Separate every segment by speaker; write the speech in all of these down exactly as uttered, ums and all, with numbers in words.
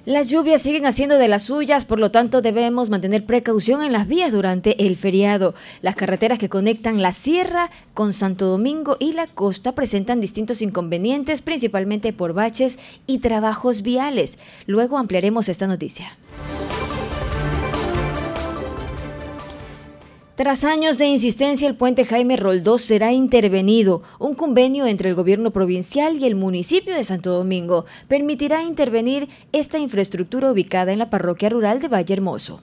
Speaker 1: Las lluvias siguen haciendo de las suyas, por lo tanto debemos mantener precaución en las vías durante el feriado. Las carreteras que conectan la sierra con Santo Domingo y la costa presentan distintos inconvenientes, principalmente por baches y trabajos viales. Luego ampliaremos esta noticia. Tras años de insistencia, el puente Jaime Roldós será intervenido. Un convenio entre el gobierno provincial y el municipio de Santo Domingo permitirá intervenir esta infraestructura ubicada en la parroquia rural de Valle Hermoso.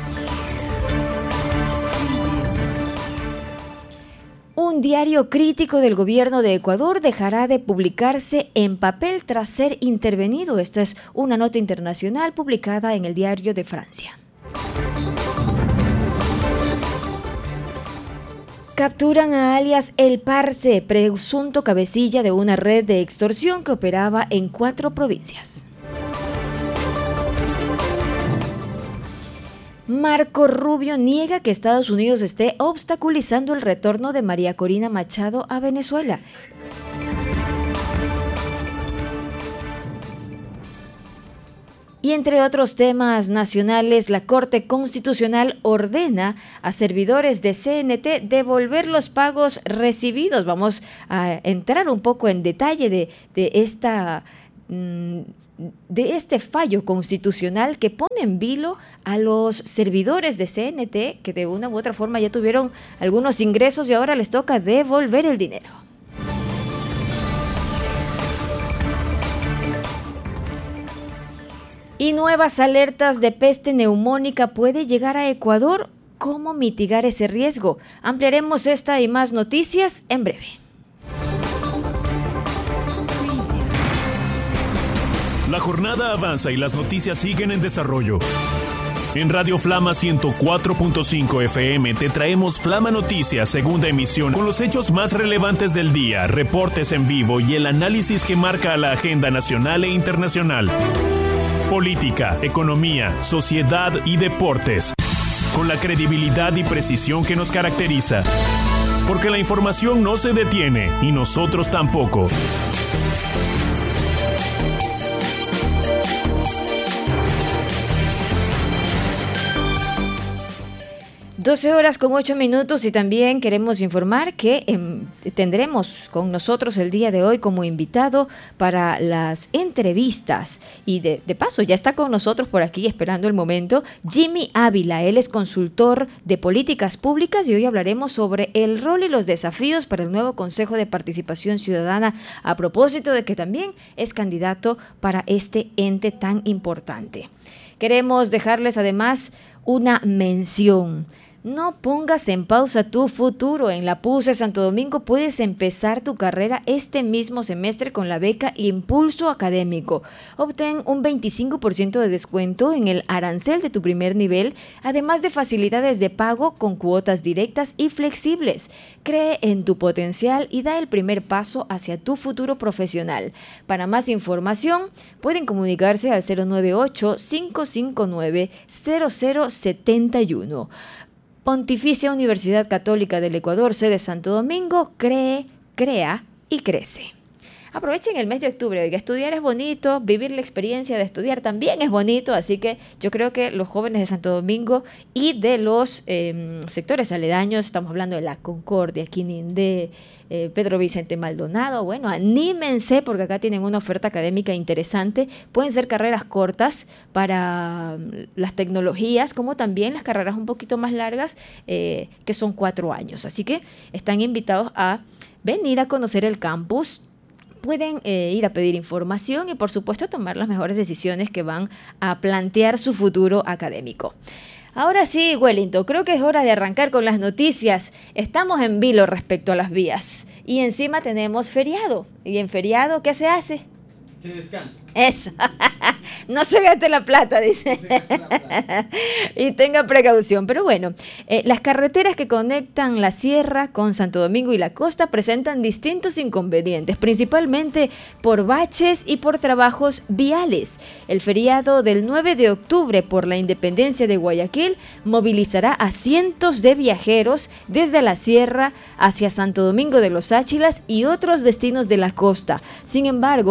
Speaker 1: Un diario crítico del gobierno de Ecuador dejará de publicarse en papel tras ser intervenido. Esta es una nota internacional publicada en el Diario de Francia. Capturan a alias El Parce, presunto cabecilla de una red de extorsión que operaba en cuatro provincias. Marco Rubio niega que Estados Unidos esté obstaculizando el retorno de María Corina Machado a Venezuela. Y entre otros temas nacionales, la Corte Constitucional ordena a servidores de C N T devolver los pagos recibidos. Vamos a entrar un poco en detalle de, de, esta, de este fallo constitucional que pone en vilo a los servidores de C N T que de una u otra forma ya tuvieron algunos ingresos y ahora les toca devolver el dinero. Y nuevas alertas de peste neumónica puede llegar a Ecuador. ¿Cómo mitigar ese riesgo? Ampliaremos esta y más noticias en breve.
Speaker 2: La jornada avanza y las noticias siguen en desarrollo. En Radio Flama ciento cuatro punto cinco F M te traemos Flama Noticias, segunda emisión, con los hechos más relevantes del día, reportes en vivo y el análisis que marca la agenda nacional e internacional. Política, economía, sociedad y deportes, con la credibilidad y precisión que nos caracteriza. Porque la información no se detiene y nosotros tampoco.
Speaker 1: doce horas con ocho minutos y también queremos informar que eh, tendremos con nosotros el día de hoy como invitado para las entrevistas y de, de paso ya está con nosotros por aquí esperando el momento Jimmy Ávila. Él es consultor de políticas públicas y hoy hablaremos sobre el rol y los desafíos para el nuevo Consejo de Participación Ciudadana a propósito de que también es candidato para este ente tan importante. Queremos dejarles además una mención. No pongas en pausa tu futuro. En la P U C E Santo Domingo puedes empezar tu carrera este mismo semestre con la beca Impulso Académico. Obtén un veinticinco por ciento de descuento en el arancel de tu primer nivel, además de facilidades de pago con cuotas directas y flexibles. Cree en tu potencial y da el primer paso hacia tu futuro profesional. Para más información, pueden comunicarse al cero nueve ocho, cinco cinco nueve, cero cero siete uno. Pontificia Universidad Católica del Ecuador, sede Santo Domingo, cree, crea y crece. Aprovechen el mes de octubre, oiga, estudiar es bonito, vivir la experiencia de estudiar también es bonito, así que yo creo que los jóvenes de Santo Domingo y de los eh, sectores aledaños, estamos hablando de La Concordia, Quinindé, eh, Pedro Vicente Maldonado, bueno, anímense porque acá tienen una oferta académica interesante, pueden ser carreras cortas para las tecnologías, como también las carreras un poquito más largas, eh, que son cuatro años, así que están invitados a venir a conocer el campus. Pueden eh, ir a pedir información y, por supuesto, tomar las mejores decisiones que van a plantear su futuro académico. Ahora sí, Wellington, creo que es hora de arrancar con las noticias. Estamos en vilo respecto a las vías y encima tenemos feriado. ¿Y en feriado qué se hace?
Speaker 3: Se descansa.
Speaker 1: Eso. No se gaste la plata, dice.
Speaker 3: No se gaste la plata.
Speaker 1: Y tenga precaución. Pero bueno, eh, las carreteras que conectan la sierra con Santo Domingo y la costa presentan distintos inconvenientes, principalmente por baches y por trabajos viales. El feriado del nueve de octubre por la independencia de Guayaquil movilizará a cientos de viajeros desde la sierra hacia Santo Domingo de los Áchilas y otros destinos de la costa. Sin embargo,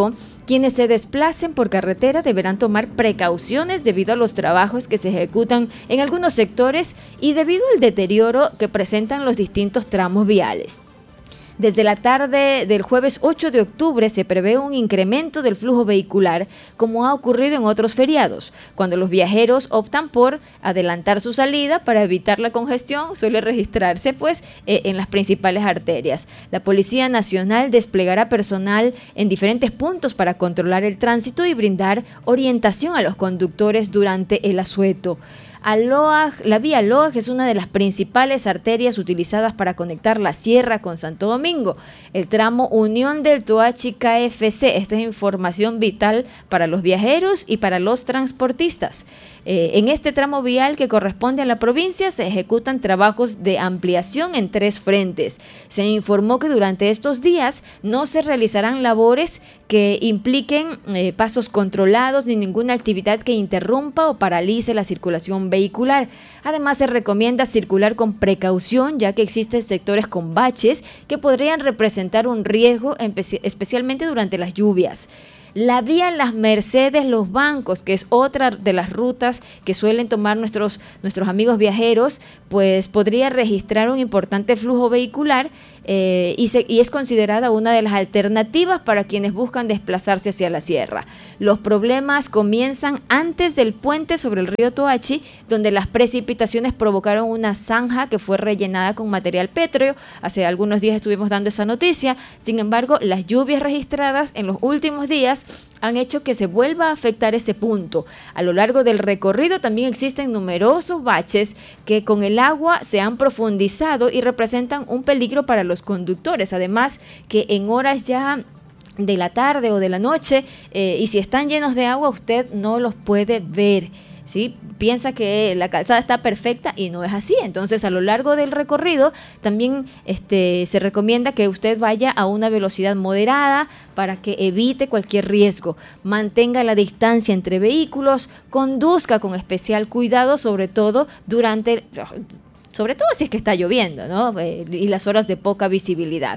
Speaker 1: Quienes se desplacen por carretera deberán tomar precauciones debido a los trabajos que se ejecutan en algunos sectores y debido al deterioro que presentan los distintos tramos viales. Desde la tarde del jueves ocho de octubre se prevé un incremento del flujo vehicular, como ha ocurrido en otros feriados. Cuando los viajeros optan por adelantar su salida para evitar la congestión, suele registrarse pues eh, en las principales arterias. La Policía Nacional desplegará personal en diferentes puntos para controlar el tránsito y brindar orientación a los conductores durante el asueto. Aloaj, la vía Aloaj es una de las principales arterias utilizadas para conectar la sierra con Santo Domingo. El tramo Unión del Toachi K F C, esta es información vital para los viajeros y para los transportistas. Eh, en este tramo vial que corresponde a la provincia se ejecutan trabajos de ampliación en tres frentes. Se informó que durante estos días no se realizarán labores que impliquen eh, pasos controlados ni ninguna actividad que interrumpa o paralice la circulación vehicular. Además, se recomienda circular con precaución, ya que existen sectores con baches que podrían representar un riesgo, especialmente durante las lluvias. La vía Las Mercedes, Los Bancos, que es otra de las rutas que suelen tomar nuestros, nuestros amigos viajeros, pues podría registrar un importante flujo vehicular eh, y, se, y es considerada una de las alternativas para quienes buscan desplazarse hacia la sierra. Los problemas comienzan antes del puente sobre el río Toachi, donde las precipitaciones provocaron una zanja que fue rellenada con material pétreo. Hace algunos días estuvimos dando esa noticia. Sin embargo, las lluvias registradas en los últimos días han hecho que se vuelva a afectar ese punto. A lo largo del recorrido también existen numerosos baches que con el agua se han profundizado y representan un peligro para los conductores. Además, que en horas ya de la tarde o de la noche, eh, y si están llenos de agua, usted no los puede ver. ¿Sí? Piensa que la calzada está perfecta y no es así. Entonces, a lo largo del recorrido también este, se recomienda que usted vaya a una velocidad moderada para que evite cualquier riesgo. Mantenga la distancia entre vehículos, conduzca con especial cuidado, sobre todo durante, sobre todo si es que está lloviendo, ¿no? Eh, y las horas de poca visibilidad.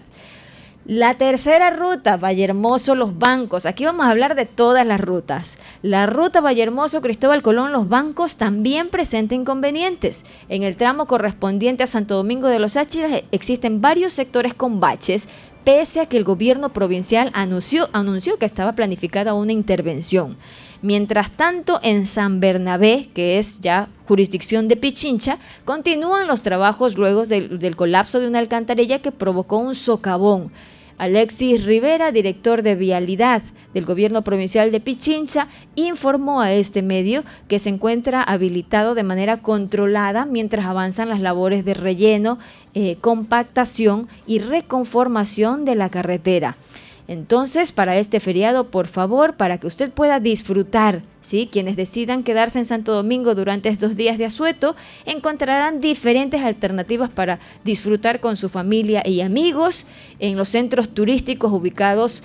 Speaker 1: La tercera ruta, Vallehermoso, Los Bancos. Aquí vamos a hablar de todas las rutas. La ruta Vallehermoso, Cristóbal Colón, Los Bancos también presenta inconvenientes. En el tramo correspondiente a Santo Domingo de los Áchilas existen varios sectores con baches, pese a que el gobierno provincial anunció, anunció que estaba planificada una intervención. Mientras tanto, en San Bernabé, que es ya jurisdicción de Pichincha, continúan los trabajos luego del, del colapso de una alcantarilla que provocó un socavón. Alexis Rivera, director de Vialidad del Gobierno Provincial de Pichincha, informó a este medio que se encuentra habilitado de manera controlada mientras avanzan las labores de relleno, eh, compactación y reconformación de la carretera. Entonces, para este feriado, por favor, para que usted pueda disfrutar, ¿sí? Quienes decidan quedarse en Santo Domingo durante estos días de asueto, encontrarán diferentes alternativas para disfrutar con su familia y amigos en los centros turísticos ubicados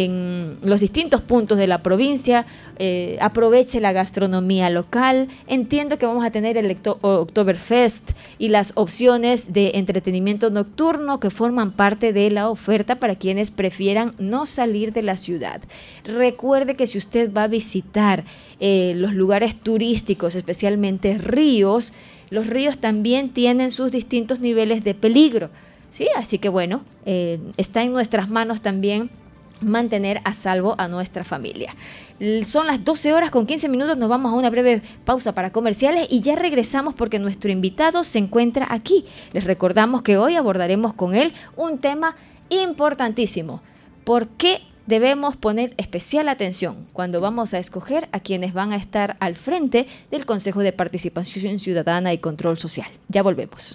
Speaker 1: en los distintos puntos de la provincia. Eh, aproveche la gastronomía local. Entiendo que vamos a tener el Oktoberfest y las opciones de entretenimiento nocturno que forman parte de la oferta para quienes prefieran no salir de la ciudad. Recuerde que si usted va a visitar eh, los lugares turísticos, especialmente ríos, los ríos también tienen sus distintos niveles de peligro, ¿sí? Así que bueno, eh, está en nuestras manos también mantener a salvo a nuestra familia. Son las doce horas con quince minutos, nos vamos a una breve pausa para comerciales y ya regresamos porque nuestro invitado se encuentra aquí. Les recordamos que hoy abordaremos con él un tema importantísimo. ¿Por qué debemos poner especial atención cuando vamos a escoger a quienes van a estar al frente del Consejo de Participación Ciudadana y Control Social? Ya volvemos.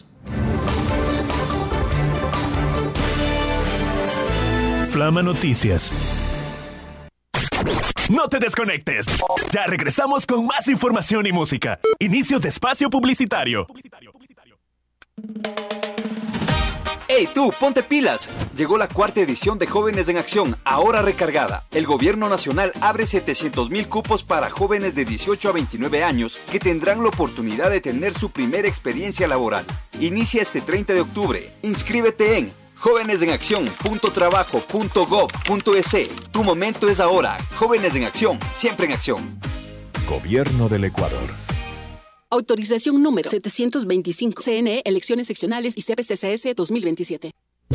Speaker 2: Flama Noticias. No te desconectes. Ya regresamos con más información y música. Inicio de espacio publicitario.
Speaker 4: ¡Hey tú, ponte pilas! Llegó la cuarta edición de Jóvenes en Acción, ahora recargada. El Gobierno Nacional abre setecientos mil cupos para jóvenes de dieciocho a veintinueve años que tendrán la oportunidad de tener su primera experiencia laboral. Inicia este treinta de octubre. Inscríbete en jóvenes en acción punto trabajo punto gov punto es. Tu momento es ahora. Jóvenes en Acción, siempre en acción.
Speaker 2: Gobierno del Ecuador.
Speaker 5: Autorización número setecientos veinticinco. C N E, Elecciones Seccionales y C P C C S dos mil veintisiete.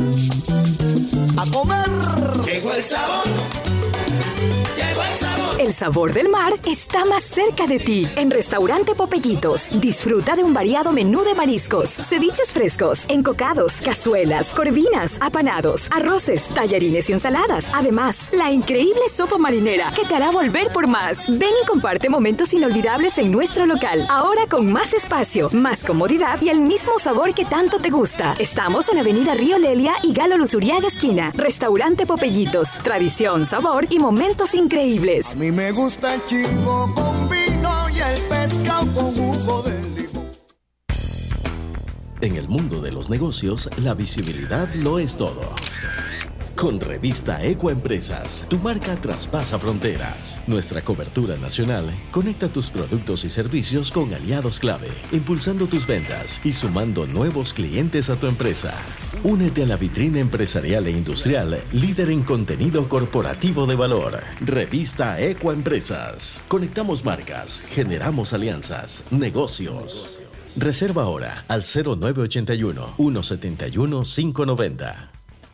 Speaker 6: A comer. Llegó el sabor. Llegó el sabor.
Speaker 7: El sabor del mar está más cerca de ti. En Restaurante Popellitos, disfruta de un variado menú de mariscos, ceviches frescos, encocados, cazuelas, corvinas, apanados, arroces, tallarines y ensaladas. Además, la increíble sopa marinera que te hará volver por más. Ven y comparte momentos inolvidables en nuestro local. Ahora con más espacio, más comodidad y el mismo sabor que tanto te gusta. Estamos en Avenida Río Lelia y Galo Luzuriaga esquina. Restaurante Popellitos, tradición, sabor y momentos increíbles.
Speaker 6: A mí me gusta el chico con vino y el pescado con jugo de limón.
Speaker 8: En el mundo de los negocios, la visibilidad lo es todo. Con Revista Ecoempresas, tu marca traspasa fronteras. Nuestra cobertura nacional conecta tus productos y servicios con aliados clave, impulsando tus ventas y sumando nuevos clientes a tu empresa. Únete a la vitrina empresarial e industrial, líder en contenido corporativo de valor. Revista Ecoempresas. Conectamos marcas, generamos alianzas, negocios. Reserva ahora al cero nueve ocho uno, uno siete uno, cinco nueve cero.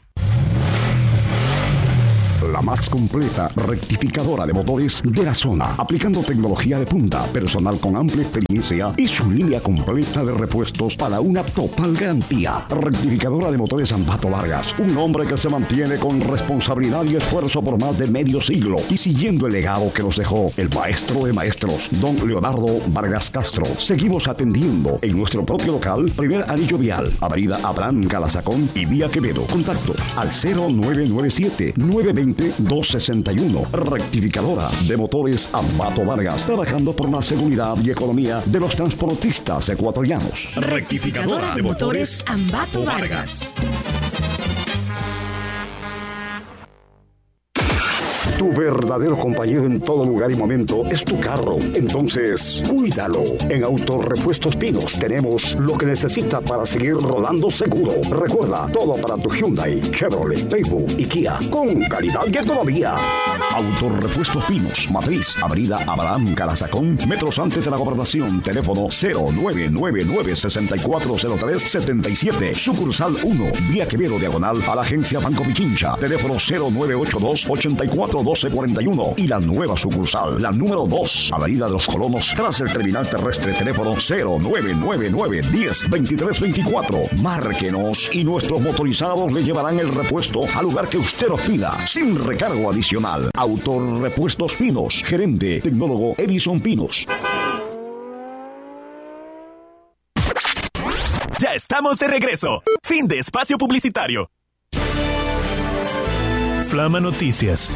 Speaker 9: La más completa rectificadora de motores de la zona, aplicando tecnología de punta, personal con amplia experiencia y su línea completa de repuestos para una total garantía. Rectificadora de motores Ambato Vargas, un hombre que se mantiene con responsabilidad y esfuerzo por más de medio siglo y siguiendo el legado que nos dejó el maestro de maestros, don Leonardo Vargas Castro. Seguimos atendiendo en nuestro propio local, primer anillo vial, avenida Abraham Calazacón y vía Quevedo. Contactos al cero nueve nueve siete, nueve dos cero, dos seis uno. Rectificadora de motores Ambato Vargas, trabajando por la seguridad y economía de los transportistas ecuatorianos.
Speaker 7: Rectificadora de motores Ambato Vargas.
Speaker 9: Tu verdadero compañero en todo lugar y momento es tu carro. Entonces, cuídalo. En Autorepuestos Pinos tenemos lo que necesita para seguir rodando seguro. Recuerda, todo para tu Hyundai, Chevrolet, Daewoo y Kia, con calidad y economía. Autorepuestos Pinos, Matriz, Avenida Abraham Calazacón, metros antes de la Gobernación. Teléfono cero nueve nueve nueve, seis cuatro cero tres, siete siete. Sucursal uno, vía Quevedo diagonal a la agencia Banco Pichincha. Teléfono cero nueve ocho dos, ocho cuatro doce cuarenta y uno. Y la nueva sucursal, la número dos, Avenida de los Colonos, tras el terminal terrestre. Teléfono cero nueve nueve nueve, diez, veintitrés veinticuatro. Márquenos y nuestros motorizados le llevarán el repuesto al lugar que usted nos pida, sin recargo adicional. Autorepuestos Pinos, gerente tecnólogo Edison Pinos.
Speaker 2: Ya estamos de regreso. Fin de espacio publicitario. Flama Noticias.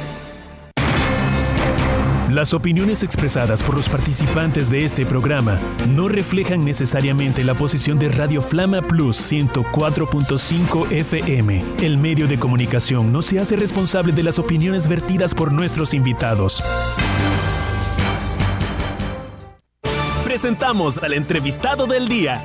Speaker 2: Las opiniones expresadas por los participantes de este programa no reflejan necesariamente la posición de Radio Flama Plus ciento cuatro punto cinco F M. El medio de comunicación no se hace responsable de las opiniones vertidas por nuestros invitados. Presentamos al entrevistado del día.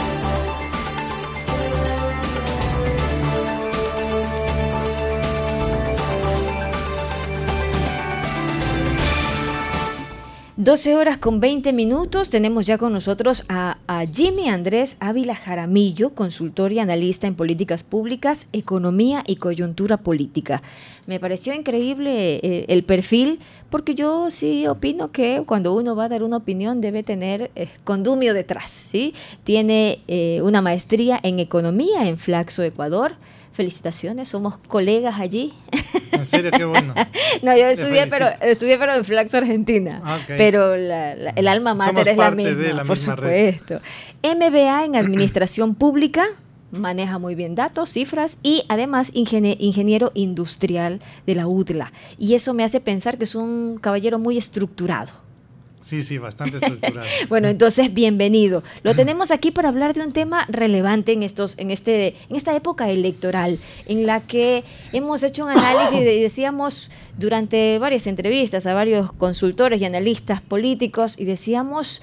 Speaker 1: doce horas con veinte minutos, tenemos ya con nosotros a, a Jimmy Andrés Ávila Jaramillo, consultor y analista en políticas públicas, economía y coyuntura política. Me pareció increíble eh, el perfil, porque yo sí opino que cuando uno va a dar una opinión debe tener eh, condumio detrás, ¿sí? Tiene eh, una maestría en economía en Flaxo, Ecuador. Felicitaciones, somos colegas allí.
Speaker 3: En serio, qué bueno.
Speaker 1: No, yo estudié pero, estudié pero en Flaxo, Argentina. Okay. Pero la, la, el alma mater Somos es la misma, de la por misma supuesto. Red. M B A en Administración Pública, maneja muy bien datos, cifras y además ingenier, ingeniero industrial de la U D L A. Y eso me hace pensar que es un caballero muy estructurado.
Speaker 3: Sí, sí, bastante estructurado.
Speaker 1: Bueno, entonces, bienvenido. Lo tenemos aquí para hablar de un tema relevante en estos, en este, en esta época electoral, en la que hemos hecho un análisis y decíamos durante varias entrevistas a varios consultores y analistas políticos y decíamos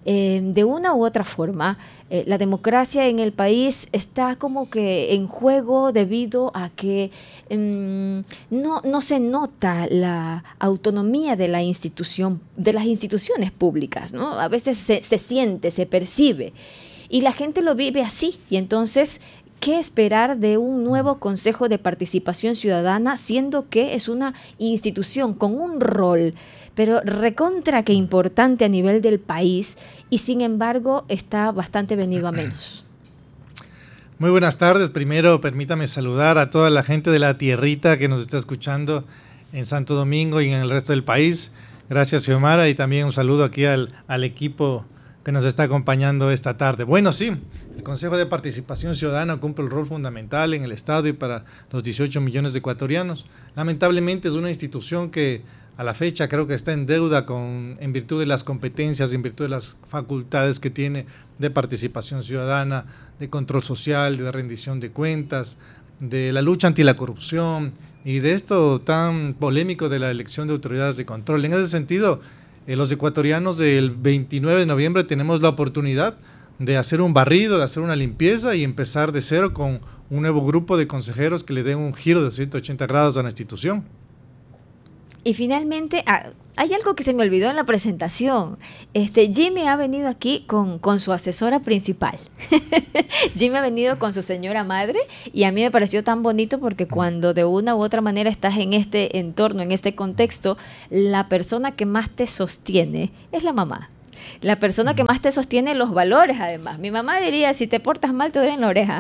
Speaker 1: eh, de una u otra forma, eh, la democracia en el país está como que en juego debido a que eh, no, no se nota la autonomía de la institución, de las instituciones públicas, ¿no? A veces se, se siente, se percibe, y la gente lo vive así, y entonces, ¿qué esperar de un nuevo Consejo de Participación Ciudadana, siendo que es una institución con un rol, pero recontra que importante a nivel del país, y sin embargo está bastante venido a menos?
Speaker 3: Muy buenas tardes. Primero, permítame saludar a toda la gente de la tierrita que nos está escuchando en Santo Domingo y en el resto del país. Gracias, Xiomara, y también un saludo aquí al, al equipo que nos está acompañando esta tarde. Bueno, sí, el Consejo de Participación Ciudadana cumple un rol fundamental en el Estado y para los dieciocho millones de ecuatorianos. Lamentablemente es una institución que a la fecha creo que está en deuda con, en virtud de las competencias, en virtud de las facultades que tiene de participación ciudadana, de control social, de rendición de cuentas, de la lucha anti la corrupción y de esto tan polémico de la elección de autoridades de control. En ese sentido, Eh, los ecuatorianos del veintinueve de noviembre tenemos la oportunidad de hacer un barrido, de hacer una limpieza y empezar de cero con un nuevo grupo de consejeros que le den un giro de ciento ochenta grados a la institución.
Speaker 1: Y finalmente, ah, hay algo que se me olvidó en la presentación. Este, Jimmy ha venido aquí con, con su asesora principal. Jimmy ha venido con su señora madre, y a mí me pareció tan bonito porque cuando de una u otra manera estás en este entorno, en este contexto, la persona que más te sostiene es la mamá. La persona que más te sostiene los valores, además. Mi mamá diría, si te portas mal, te doy en la oreja.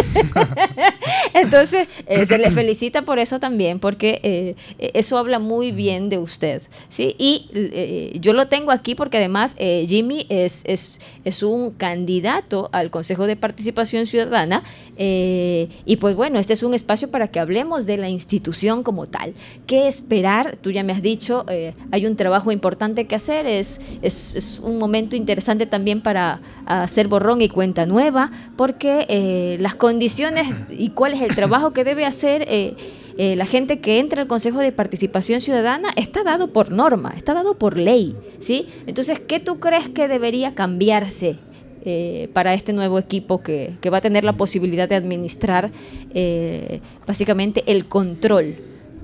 Speaker 1: Entonces, eh, se le felicita por eso también, porque eh, eso habla muy bien de usted, ¿sí? Y eh, yo lo tengo aquí porque además eh, Jimmy es, es, es un candidato al Consejo de Participación Ciudadana, eh, y pues bueno, este es un espacio para que hablemos de la institución como tal. ¿Qué esperar? Tú ya me has dicho, eh, hay un trabajo importante que hacer, es, es, es un momento interesante también para hacer borrón y cuenta nueva, porque eh, las condiciones y cuál es el trabajo que debe hacer eh, eh, la gente que entra al Consejo de Participación Ciudadana está dado por norma, está dado por ley, ¿sí? Entonces, ¿qué tú crees que debería cambiarse eh, para este nuevo equipo que, que va a tener la posibilidad de administrar eh, básicamente el control?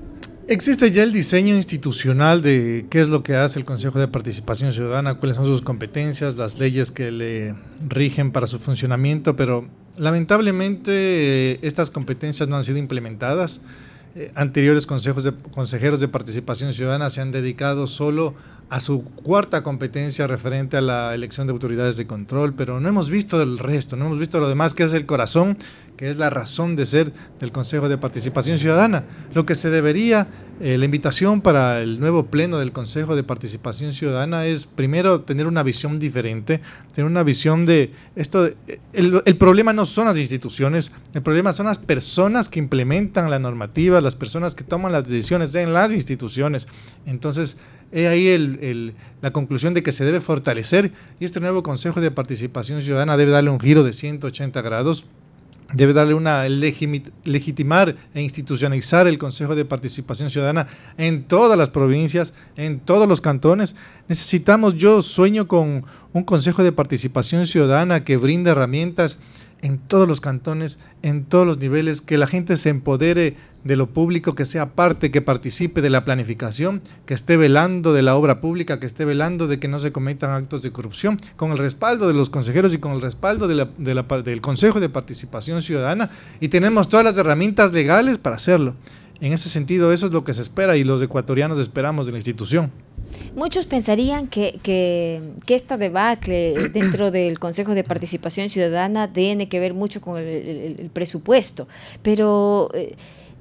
Speaker 3: Existe ya el diseño institucional de qué es lo que hace el Consejo de Participación Ciudadana, cuáles son sus competencias, las leyes que le rigen para su funcionamiento, pero lamentablemente eh, estas competencias no han sido implementadas. Eh, anteriores consejos de, consejeros de participación ciudadana se han dedicado solo a su cuarta competencia referente a la elección de autoridades de control, pero no hemos visto el resto, no hemos visto lo demás, que es el corazón, que es la razón de ser del Consejo de Participación Ciudadana. Lo que se debería, eh, la invitación para el nuevo pleno del Consejo de Participación Ciudadana es primero tener una visión diferente, tener una visión de esto. El, el problema no son las instituciones, el problema son las personas que implementan la normativa, las personas que toman las decisiones en las instituciones. Entonces, he ahí el, el, la conclusión de que se debe fortalecer, y este nuevo Consejo de Participación Ciudadana debe darle un giro de ciento ochenta grados, debe darle una legitimar e institucionalizar el Consejo de Participación Ciudadana en todas las provincias, en todos los cantones. Necesitamos, yo sueño con un Consejo de Participación Ciudadana que brinde herramientas en todos los cantones, en todos los niveles, que la gente se empodere de lo público, que sea parte, que participe de la planificación, que esté velando de la obra pública, que esté velando de que no se cometan actos de corrupción, con el respaldo de los consejeros y con el respaldo de la, de la, del Consejo de Participación Ciudadana, y tenemos todas las herramientas legales para hacerlo. En ese sentido, eso es lo que se espera y los ecuatorianos esperamos de la institución.
Speaker 1: Muchos pensarían que, que, que esta debacle dentro del Consejo de Participación Ciudadana tiene que ver mucho con el, el, el presupuesto, pero eh,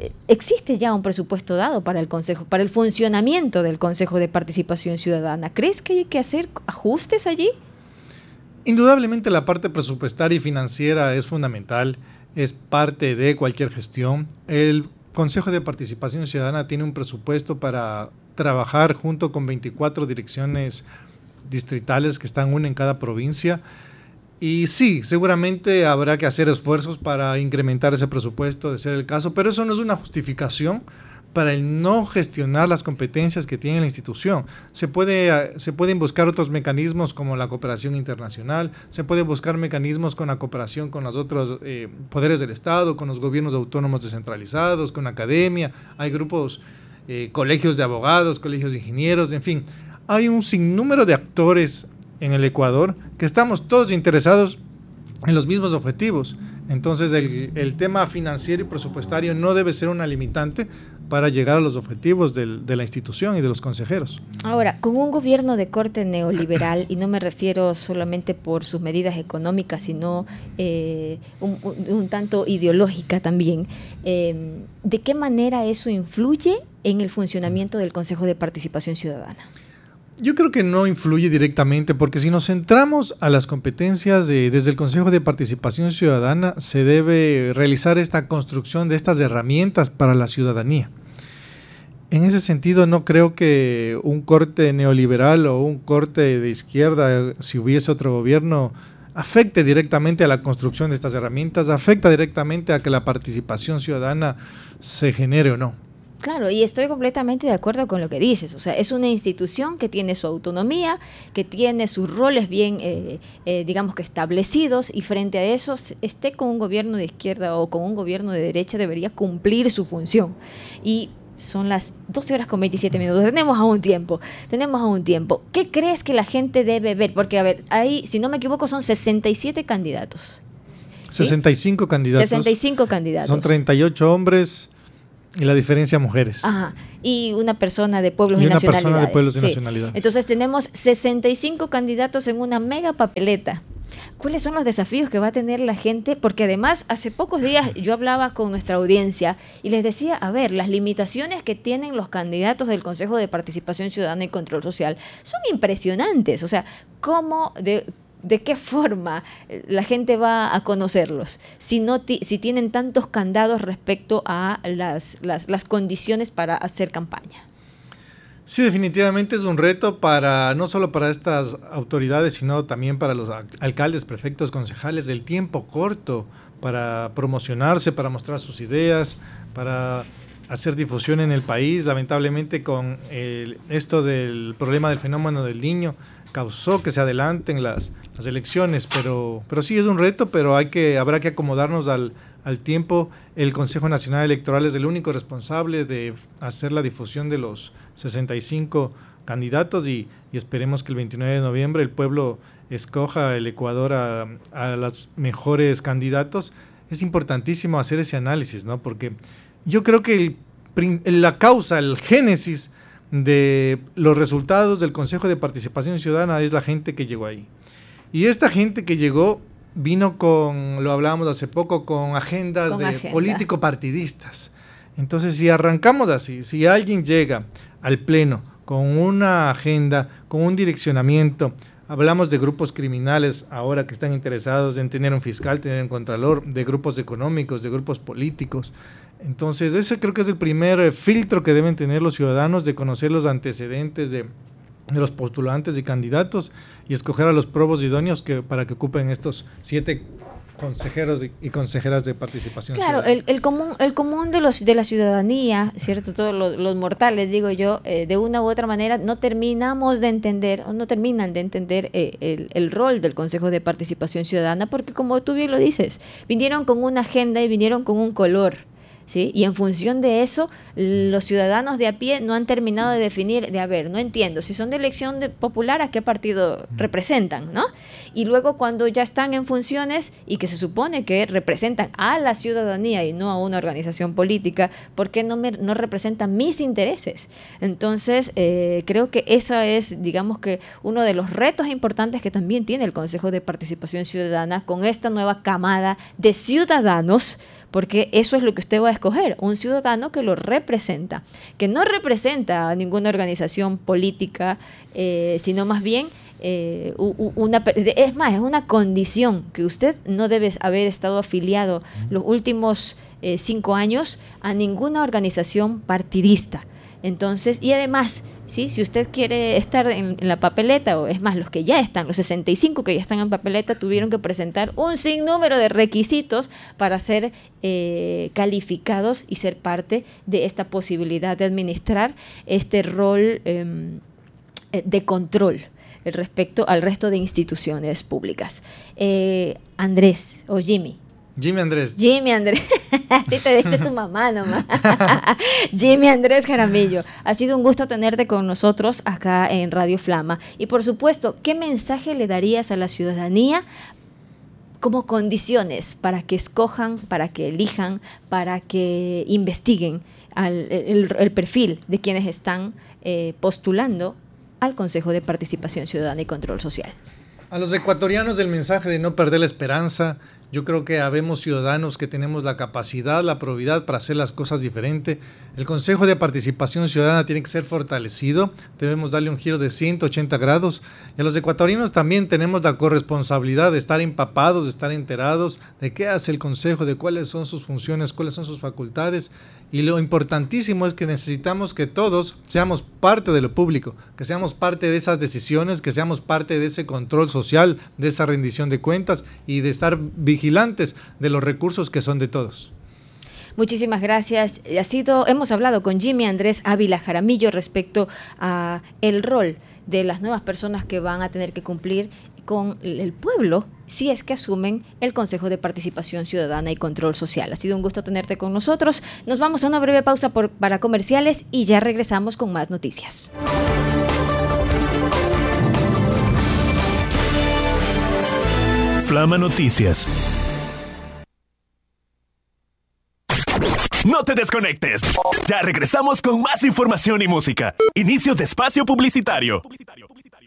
Speaker 1: existe ya un presupuesto dado para el Consejo, para el funcionamiento del Consejo de Participación Ciudadana. ¿Crees que hay que hacer ajustes allí?
Speaker 3: Indudablemente la parte presupuestaria y financiera es fundamental, es parte de cualquier gestión. El Consejo de Participación Ciudadana tiene un presupuesto para trabajar junto con veinticuatro direcciones distritales que están una en cada provincia, y sí, seguramente habrá que hacer esfuerzos para incrementar ese presupuesto de ser el caso, pero eso no es una justificación para el no gestionar las competencias que tiene la institución. Se puede, se pueden buscar otros mecanismos como la cooperación internacional, se puede buscar mecanismos con la cooperación con los otros eh, poderes del Estado, con los gobiernos autónomos descentralizados, con la academia, hay grupos, eh, colegios de abogados, colegios de ingenieros, en fin, hay un sinnúmero de actores en el Ecuador que estamos todos interesados en los mismos objetivos. Entonces el, el tema financiero y presupuestario no debe ser una limitante para llegar a los objetivos del, de la institución y de los consejeros.
Speaker 1: Ahora, con un gobierno de corte neoliberal, y no me refiero solamente por sus medidas económicas, sino eh, un, un, un tanto ideológica también, eh, ¿de qué manera eso influye en el funcionamiento del Consejo de Participación Ciudadana?
Speaker 3: Yo creo que no influye directamente, porque si nos centramos a las competencias de, desde el Consejo de Participación Ciudadana, se debe realizar esta construcción de estas herramientas para la ciudadanía. En ese sentido, no creo que un corte neoliberal o un corte de izquierda, si hubiese otro gobierno, afecte directamente a la construcción de estas herramientas, afecta directamente a que la participación ciudadana se genere o no.
Speaker 1: Claro, y estoy completamente de acuerdo con lo que dices. O sea, es una institución que tiene su autonomía, que tiene sus roles bien, eh, eh, digamos que establecidos, y frente a eso, esté con un gobierno de izquierda o con un gobierno de derecha, debería cumplir su función. Y son las doce horas con veintisiete minutos. Tenemos aún tiempo. Tenemos aún tiempo. ¿Qué crees que la gente debe ver? Porque, a ver, ahí, si no me equivoco, son sesenta y siete candidatos. ¿Sí?
Speaker 3: sesenta y cinco candidatos.
Speaker 1: sesenta y cinco candidatos.
Speaker 3: Son treinta y ocho hombres. Y la diferencia mujeres.
Speaker 1: Ajá. Y una persona de pueblos y,
Speaker 3: y una
Speaker 1: nacionalidades.
Speaker 3: persona de pueblos y
Speaker 1: sí.
Speaker 3: nacionalidades.
Speaker 1: Entonces tenemos sesenta y cinco candidatos en una mega papeleta. ¿Cuáles son los desafíos que va a tener la gente? Porque además, hace pocos días yo hablaba con nuestra audiencia y les decía, a ver, las limitaciones que tienen los candidatos del Consejo de Participación Ciudadana y Control Social son impresionantes. O sea, ¿cómo de... ¿De qué forma la gente va a conocerlos si, no ti, si tienen tantos candados respecto a las, las, las condiciones para hacer campaña?
Speaker 3: Sí, definitivamente es un reto para no solo para estas autoridades, sino también para los alcaldes, prefectos, concejales, el tiempo corto para promocionarse, para mostrar sus ideas, para hacer difusión en el país. Lamentablemente con el, esto del problema del fenómeno del Niño, causó que se adelanten las, las elecciones, pero, pero sí es un reto, pero hay que, habrá que acomodarnos al, al tiempo. El Consejo Nacional Electoral es el único responsable de hacer la difusión de los sesenta y cinco candidatos y, y esperemos que el veintinueve de noviembre el pueblo escoja el Ecuador a, a los mejores candidatos. Es importantísimo hacer ese análisis, ¿no? Porque yo creo que el, la causa, el génesis de los resultados del Consejo de Participación Ciudadana es la gente que llegó ahí. Y esta gente que llegó vino con, lo hablábamos hace poco, con agendas
Speaker 1: con
Speaker 3: de
Speaker 1: agenda. político-partidistas.
Speaker 3: Entonces, si arrancamos así, si alguien llega al Pleno con una agenda, con un direccionamiento, hablamos de grupos criminales ahora que están interesados en tener un fiscal, tener un contralor, de grupos económicos, de grupos políticos. Entonces, ese creo que es el primer filtro que deben tener los ciudadanos, de conocer los antecedentes de, de los postulantes y candidatos y escoger a los probos idóneos que, para que ocupen estos siete consejeros y, y consejeras de participación
Speaker 1: claro,
Speaker 3: ciudadana.
Speaker 1: el, el común, el común de los de la ciudadanía, ¿cierto? Todos los, los mortales, digo yo, eh, de una u otra manera no terminamos de entender, o no terminan de entender eh, el, el rol del Consejo de Participación Ciudadana, porque como tú bien lo dices, vinieron con una agenda y vinieron con un color. ¿Sí? Y en función de eso, los ciudadanos de a pie no han terminado de definir, de a ver, no entiendo, si son de elección de popular, ¿a qué partido representan? ¿No? Y luego cuando ya están en funciones y que se supone que representan a la ciudadanía y no a una organización política, ¿por qué no, me, no representan mis intereses? Entonces, eh, creo que esa es, digamos que, uno de los retos importantes que también tiene el Consejo de Participación Ciudadana con esta nueva camada de ciudadanos, porque eso es lo que usted va a escoger, un ciudadano que lo representa, que no representa a ninguna organización política, eh, sino más bien, eh, una, es más, es una condición que usted no debe haber estado afiliado los últimos eh, cinco años a ninguna organización partidista. Entonces, y además, ¿sí? Si usted quiere estar en, en la papeleta, o es más, los que ya están, los sesenta y cinco que ya están en papeleta, tuvieron que presentar un sinnúmero de requisitos para ser eh, calificados y ser parte de esta posibilidad de administrar este rol eh, de control respecto al resto de instituciones públicas. Eh, Andrés o Jimmy.
Speaker 3: Jimmy Andrés.
Speaker 1: Jimmy Andrés. Así te dice tu mamá nomás. Jimmy Andrés Jaramillo. Ha sido un gusto tenerte con nosotros acá en Radio Flama. Y por supuesto, ¿qué mensaje le darías a la ciudadanía como condiciones para que escojan, para que elijan, para que investiguen al, el, el perfil de quienes están eh, postulando al Consejo de Participación Ciudadana y Control Social?
Speaker 3: A los ecuatorianos el mensaje de no perder la esperanza. Yo creo que habemos ciudadanos que tenemos la capacidad, la probidad para hacer las cosas diferente. El Consejo de Participación Ciudadana tiene que ser fortalecido, debemos darle un giro de ciento ochenta grados. Y a los ecuatorianos también tenemos la corresponsabilidad de estar empapados, de estar enterados de qué hace el Consejo, de cuáles son sus funciones, cuáles son sus facultades. Y lo importantísimo es que necesitamos que todos seamos parte de lo público, que seamos parte de esas decisiones, que seamos parte de ese control social, de esa rendición de cuentas y de estar vigilantes de los recursos que son de todos.
Speaker 1: Muchísimas gracias. Ha sido, hemos hablado con Jimmy Andrés Ávila Jaramillo respecto a el rol de las nuevas personas que van a tener que cumplir con el pueblo si es que asumen el Consejo de Participación Ciudadana y Control Social. Ha sido un gusto tenerte con nosotros. Nos vamos a una breve pausa por, para comerciales y ya regresamos con más noticias.
Speaker 2: Flama Noticias. No te desconectes. Ya regresamos con más información y música. Inicio de espacio publicitario. publicitario, publicitario.